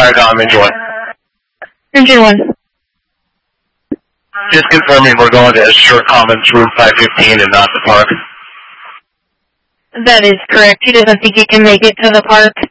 Viacom, enjoy. Engine 1. Just confirming we're going to Short Commons, room 515 and not the park. That is correct. He doesn't think he can make it to the park.